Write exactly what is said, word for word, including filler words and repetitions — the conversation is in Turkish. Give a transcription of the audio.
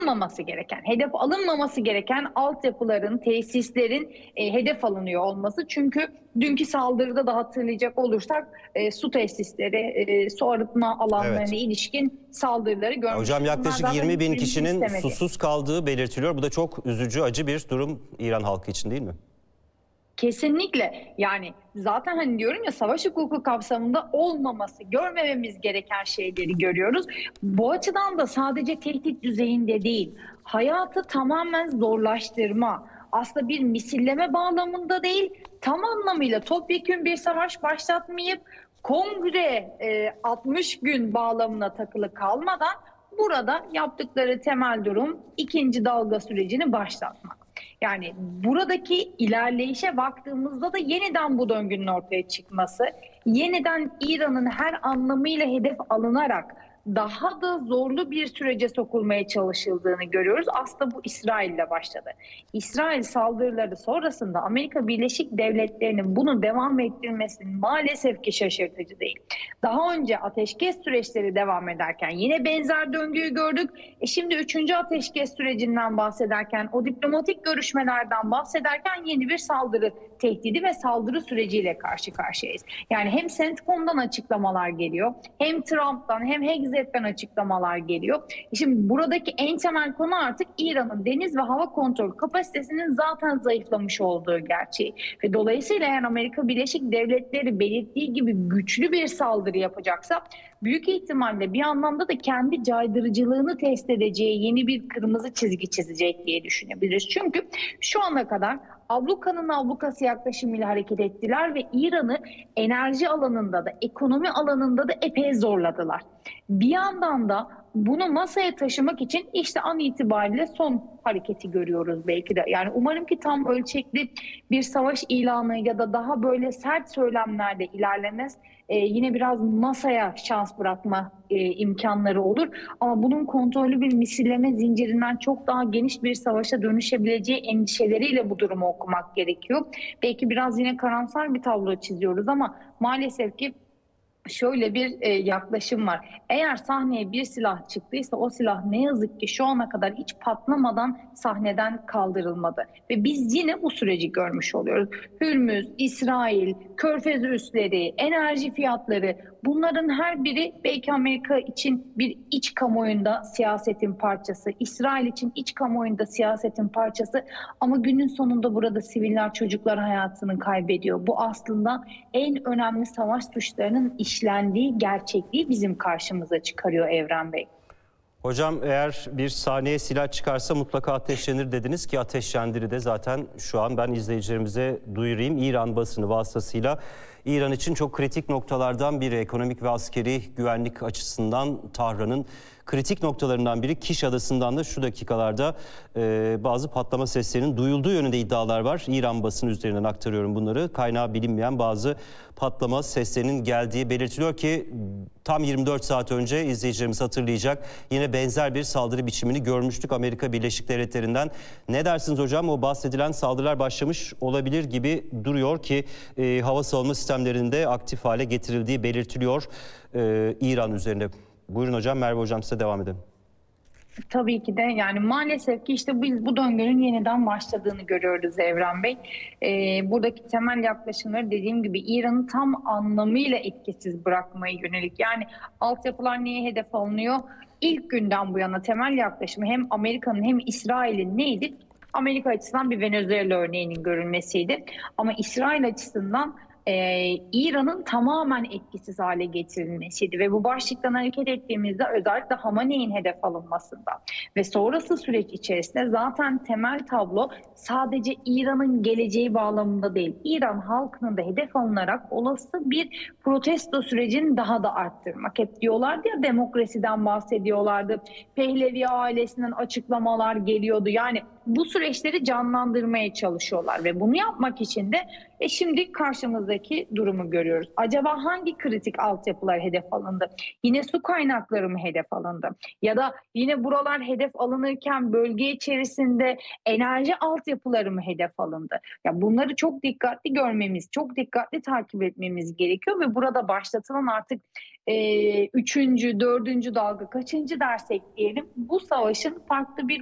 alınmaması gereken, hedef alınmaması gereken altyapıların, tesislerin e, hedef alınıyor olması. Çünkü dünkü saldırıda da hatırlayacak olursak e, su tesisleri, e, su arıtma alanlarına Evet. ilişkin saldırıları görmüştük. Hocam Bunlar yaklaşık zaten yirmi bin hiçbirimiz kişinin istemedi. susuz kaldığı belirtiliyor. Bu da çok üzücü, acı bir durum İran halkı için, değil mi? Kesinlikle, yani zaten hani diyorum ya, savaş hukuku kapsamında olmaması, görmememiz gereken şeyleri görüyoruz. Bu açıdan da sadece tehdit düzeyinde değil, hayatı tamamen zorlaştırma, aslında bir misilleme bağlamında değil, tam anlamıyla topyekün bir savaş başlatmayıp kongre e, altmış gün bağlamına takılı kalmadan burada yaptıkları temel durum ikinci dalga sürecini başlatmak. Yani buradaki ilerleyişe baktığımızda da yeniden bu döngünün ortaya çıkması, yeniden İran'ın her anlamıyla hedef alınarak daha da zorlu bir sürece sokulmaya çalışıldığını görüyoruz. Aslında bu İsrail'le başladı. İsrail saldırıları sonrasında Amerika Birleşik Devletleri'nin bunu devam ettirmesinin maalesef ki şaşırtıcı değil. Daha önce ateşkes süreçleri devam ederken yine benzer döngüyü gördük. E şimdi üçüncü ateşkes sürecinden bahsederken, o diplomatik görüşmelerden bahsederken yeni bir saldırı tehdidi ve saldırı süreciyle karşı karşıyayız. Yani hem CENTCOM'dan açıklamalar geliyor, hem Trump'tan hem Hegseth'ten açıklamalar geliyor. Şimdi buradaki en temel konu artık İran'ın deniz ve hava kontrol kapasitesinin zaten zayıflamış olduğu gerçeği. Ve dolayısıyla eğer Amerika Birleşik Devletleri belirttiği gibi güçlü bir saldırı yapacaksa, büyük ihtimalle bir anlamda da kendi caydırıcılığını test edeceği yeni bir kırmızı çizgi çizecek diye düşünebiliriz. Çünkü şu ana kadar ablukanın ablukası yaklaşımıyla hareket ettiler ve İran'ı enerji alanında da ekonomi alanında da epey zorladılar. Bir yandan da bunu masaya taşımak için işte an itibariyle son hareketi görüyoruz belki de. Yani umarım ki tam ölçekli bir savaş ilanı ya da daha böyle sert söylemlerle ilerlemez. Ee, yine biraz masaya şans bırakma e, imkanları olur. Ama bunun kontrollü bir misilleme zincirinden çok daha geniş bir savaşa dönüşebileceği endişeleriyle bu durumu okumak gerekiyor. Belki biraz yine karamsar bir tablo çiziyoruz ama maalesef ki şöyle bir e, yaklaşım var. Eğer sahneye bir silah çıktıysa o silah ne yazık ki şu ana kadar hiç patlamadan sahneden kaldırılmadı. Ve biz yine bu süreci görmüş oluyoruz. Hürmüz, İsrail, Körfez üsleri, enerji fiyatları, bunların her biri belki Amerika için bir iç kamuoyunda siyasetin parçası, İsrail için iç kamuoyunda siyasetin parçası ama günün sonunda burada siviller, çocuklar hayatını kaybediyor. Bu aslında en önemli savaş suçlarının işlendiği gerçekliği bizim karşımıza çıkarıyor Evren Bey. Hocam eğer bir sahneye silah çıkarsa mutlaka ateşlenir dediniz ki ateşlendiği de zaten şu an ben izleyicilerimize duyurayım. İran basını vasıtasıyla İran için çok kritik noktalardan biri, ekonomik ve askeri güvenlik açısından Tahran'ın kritik noktalarından biri. Kiş Adası'ndan da şu dakikalarda e, bazı patlama seslerinin duyulduğu yönünde iddialar var. İran basını üzerinden aktarıyorum bunları. Kaynağı bilinmeyen bazı patlama seslerinin geldiği belirtiliyor ki tam yirmi dört saat önce izleyicilerimiz hatırlayacak. Yine benzer bir saldırı biçimini görmüştük Amerika Birleşik Devletleri'nden. Ne dersiniz hocam? O bahsedilen saldırılar başlamış olabilir gibi duruyor ki e, hava savunma sistemlerinde aktif hale getirildiği belirtiliyor e, İran üzerinde. Buyurun hocam, Merve hocam size devam edelim. Tabii ki de, yani maalesef ki işte biz bu döngünün yeniden başladığını görüyoruz Evren Bey. Ee, buradaki temel yaklaşımları dediğim gibi İran'ı tam anlamıyla etkisiz bırakmaya yönelik. Yani altyapılar niye hedef alınıyor? İlk günden bu yana temel yaklaşımı hem Amerika'nın hem İsrail'in neydi? Amerika açısından bir Venezuela örneğinin görülmesiydi. Ama İsrail açısından Ee, İran'ın tamamen etkisiz hale getirilmesiydi ve bu başlıktan hareket ettiğimizde özellikle Hamaney'in hedef alınmasında ve sonrası süreç içerisinde zaten temel tablo sadece İran'ın geleceği bağlamında değil, İran halkının da hedef alınarak olası bir protesto sürecini daha da arttırmak. Hep diyorlardı ya, demokrasiden bahsediyorlardı, Pehlevi ailesinden açıklamalar geliyordu. Yani bu süreçleri canlandırmaya çalışıyorlar ve bunu yapmak için de e şimdi karşımızda buradaki durumu görüyoruz. Acaba hangi kritik altyapılar hedef alındı? Yine su kaynakları mı hedef alındı? Ya da yine buralar hedef alınırken bölge içerisinde enerji altyapıları mı hedef alındı? Ya bunları çok dikkatli görmemiz, çok dikkatli takip etmemiz gerekiyor ve burada başlatılan artık e, üçüncü, dördüncü dalga kaçıncı dersek diyelim bu savaşın farklı bir